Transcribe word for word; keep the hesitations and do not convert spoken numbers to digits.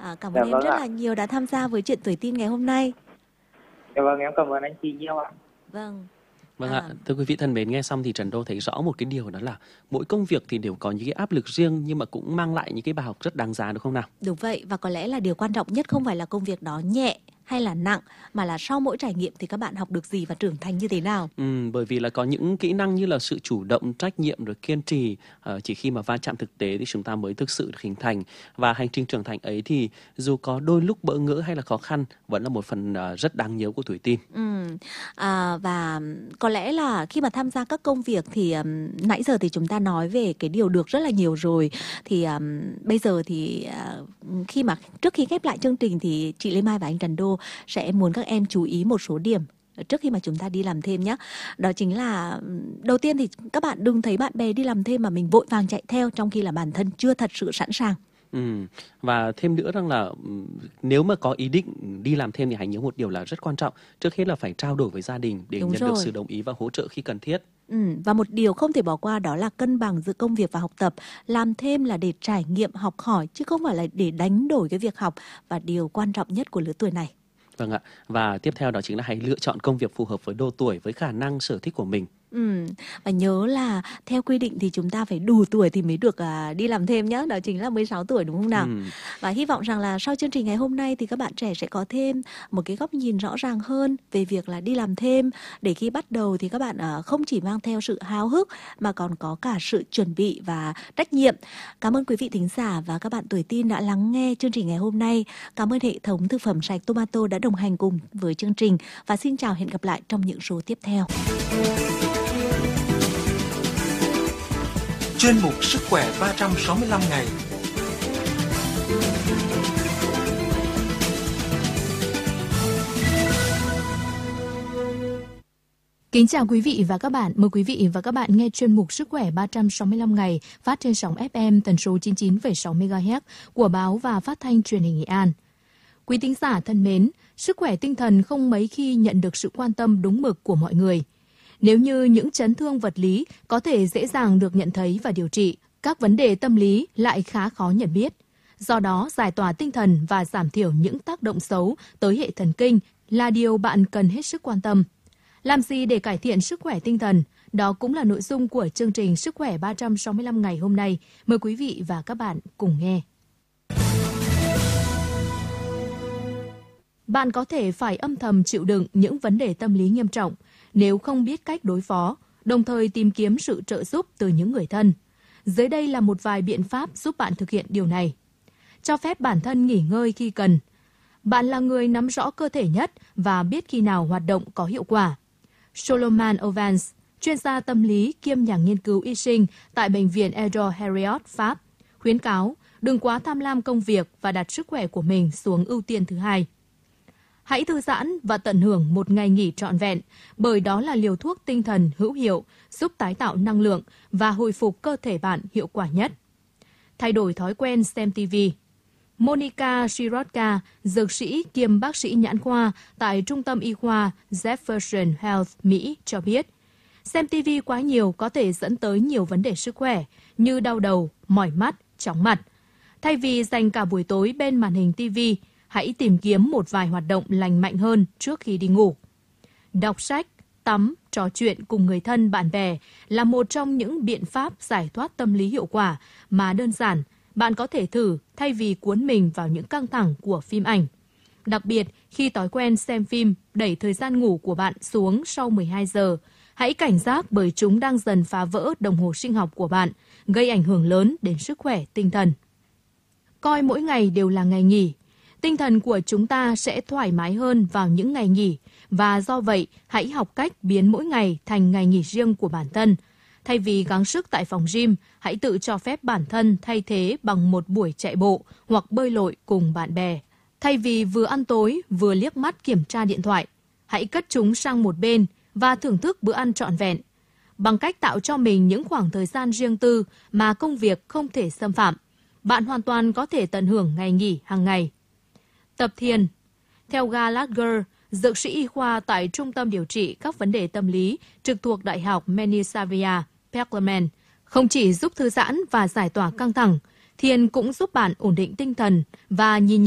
À, cảm Dạ ơn em vâng rất ạ. là nhiều đã tham gia với Chuyện Tuổi Tin ngày hôm nay. Dạ vâng, em cảm ơn anh chị nhiều ạ. Vâng. Vâng À. ạ, thưa quý vị thân mến, nghe xong thì Trần Đô thấy rõ một cái điều, đó là mỗi công việc thì đều có những cái áp lực riêng nhưng mà cũng mang lại những cái bài học rất đáng giá, đúng không nào? Đúng vậy, và có lẽ là điều quan trọng nhất không phải là công việc đó nhẹ hay là nặng, mà là sau mỗi trải nghiệm thì các bạn học được gì và trưởng thành như thế nào. Ừ, bởi vì là có những kỹ năng như là sự chủ động, trách nhiệm rồi kiên trì, uh, chỉ khi mà va chạm thực tế thì chúng ta mới thực sự được hình thành. Và hành trình trưởng thành ấy thì dù có đôi lúc bỡ ngỡ hay là khó khăn, vẫn là một phần uh, rất đáng nhớ của Tuổi Tin. Ừ. À, và có lẽ là khi mà tham gia các công việc thì um, nãy giờ thì chúng ta nói về cái điều được rất là nhiều rồi. Thì um, bây giờ thì uh, khi mà trước khi khép lại chương trình thì chị Lê Mai và anh Trần Đô sẽ muốn các em chú ý một số điểm trước khi mà chúng ta đi làm thêm nhé. Đó chính là đầu tiên thì các bạn đừng thấy bạn bè đi làm thêm mà mình vội vàng chạy theo trong khi là bản thân chưa thật sự sẵn sàng. Ừ. Và thêm nữa rằng là nếu mà có ý định đi làm thêm thì hãy nhớ một điều là rất quan trọng. Trước hết là phải trao đổi với gia đình để Đúng nhận rồi. được sự đồng ý và hỗ trợ khi cần thiết. Ừ, và một điều không thể bỏ qua đó là cân bằng giữa công việc và học tập. Làm thêm là để trải nghiệm học hỏi chứ không phải là để đánh đổi cái việc học, và điều quan trọng nhất của lứa tuổi này. Vâng ạ, và tiếp theo đó chính là hãy lựa chọn công việc phù hợp với độ tuổi, với khả năng sở thích của mình. Ừ, và nhớ là theo quy định thì chúng ta phải đủ tuổi thì mới được à, đi làm thêm nhé. Đó chính là mười sáu tuổi, đúng không nào? Ừ. Và hy vọng rằng là sau chương trình ngày hôm nay thì các bạn trẻ sẽ có thêm một cái góc nhìn rõ ràng hơn về việc là đi làm thêm, để khi bắt đầu thì các bạn à, không chỉ mang theo sự háo hức mà còn có cả sự chuẩn bị và trách nhiệm. Cảm ơn quý vị thính giả và các bạn Tuổi Tin đã lắng nghe chương trình ngày hôm nay. Cảm ơn hệ thống thực phẩm sạch Tomato đã đồng hành cùng với chương trình, và xin chào, hẹn gặp lại trong những số tiếp theo. Chuyên mục Sức khỏe ba trăm sáu mươi lăm ngày. Kính chào quý vị và các bạn. Mời quý vị và các bạn nghe chuyên mục Sức khỏe ba trăm sáu mươi lăm ngày phát trên sóng ép em tần số chín mươi chín phẩy sáu mê ga héc của báo và phát thanh truyền hình Nghệ An. Quý thính giả thân mến, sức khỏe tinh thần không mấy khi nhận được sự quan tâm đúng mực của mọi người. Nếu như những chấn thương vật lý có thể dễ dàng được nhận thấy và điều trị, các vấn đề tâm lý lại khá khó nhận biết. Do đó, giải tỏa tinh thần và giảm thiểu những tác động xấu tới hệ thần kinh là điều bạn cần hết sức quan tâm. Làm gì để cải thiện sức khỏe tinh thần? Đó cũng là nội dung của chương trình Sức khỏe ba trăm sáu mươi lăm ngày hôm nay. Mời quý vị và các bạn cùng nghe. Bạn có thể phải âm thầm chịu đựng những vấn đề tâm lý nghiêm trọng nếu không biết cách đối phó, đồng thời tìm kiếm sự trợ giúp từ những người thân. Dưới đây là một vài biện pháp giúp bạn thực hiện điều này. Cho phép bản thân nghỉ ngơi khi cần. Bạn là người nắm rõ cơ thể nhất và biết khi nào hoạt động có hiệu quả. Solomon Ovens, chuyên gia tâm lý kiêm nhà nghiên cứu y sinh tại Bệnh viện Edouard Herriot, Pháp, khuyến cáo đừng quá tham lam công việc và đặt sức khỏe của mình xuống ưu tiên thứ hai. Hãy thư giãn và tận hưởng một ngày nghỉ trọn vẹn, bởi đó là liều thuốc tinh thần hữu hiệu, giúp tái tạo năng lượng và hồi phục cơ thể bạn hiệu quả nhất. Thay đổi thói quen xem ti vi. Monica Shirotka, dược sĩ kiêm bác sĩ nhãn khoa tại Trung tâm Y khoa Jefferson Health, Mỹ cho biết, xem ti vi quá nhiều có thể dẫn tới nhiều vấn đề sức khỏe như đau đầu, mỏi mắt, chóng mặt. Thay vì dành cả buổi tối bên màn hình ti vi, hãy tìm kiếm một vài hoạt động lành mạnh hơn trước khi đi ngủ. Đọc sách, tắm, trò chuyện cùng người thân, bạn bè là một trong những biện pháp giải thoát tâm lý hiệu quả mà đơn giản bạn có thể thử thay vì cuốn mình vào những căng thẳng của phim ảnh. Đặc biệt, khi thói quen xem phim đẩy thời gian ngủ của bạn xuống sau mười hai giờ, hãy cảnh giác bởi chúng đang dần phá vỡ đồng hồ sinh học của bạn, gây ảnh hưởng lớn đến sức khỏe tinh thần. Coi mỗi ngày đều là ngày nghỉ. Tinh thần của chúng ta sẽ thoải mái hơn vào những ngày nghỉ, và do vậy, hãy học cách biến mỗi ngày thành ngày nghỉ riêng của bản thân. Thay vì gắng sức tại phòng gym, hãy tự cho phép bản thân thay thế bằng một buổi chạy bộ hoặc bơi lội cùng bạn bè. Thay vì vừa ăn tối, vừa liếc mắt kiểm tra điện thoại, hãy cất chúng sang một bên và thưởng thức bữa ăn trọn vẹn. Bằng cách tạo cho mình những khoảng thời gian riêng tư mà công việc không thể xâm phạm, bạn hoàn toàn có thể tận hưởng ngày nghỉ hàng ngày. Tập thiền. Theo Gallagher, dược sĩ y khoa tại Trung tâm Điều trị các vấn đề tâm lý trực thuộc Đại học Pennsylvania, Pennsylvania, không chỉ giúp thư giãn và giải tỏa căng thẳng, thiền cũng giúp bạn ổn định tinh thần và nhìn nhận